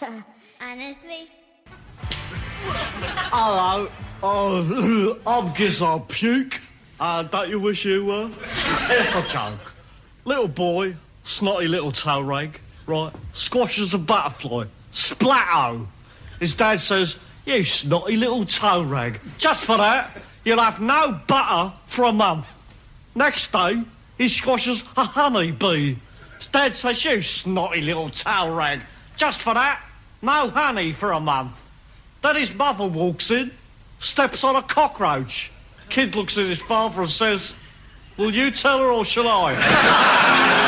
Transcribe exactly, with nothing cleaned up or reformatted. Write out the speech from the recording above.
Honestly? Hello. Oh, I'm Gizzard Puke. Uh, don't you wish you were? Here's the joke. Little boy, snotty little toe rag, right, squashes a butterfly. Splatto. His dad says, you snotty little toe rag. Just for that, you'll have no butter for a month. Next day, he squashes a honeybee. His dad says, you snotty little toe rag. Just for that, no honey for a month. Then his mother walks in, steps on a cockroach. Kid looks at his father and says, will you tell her or shall I?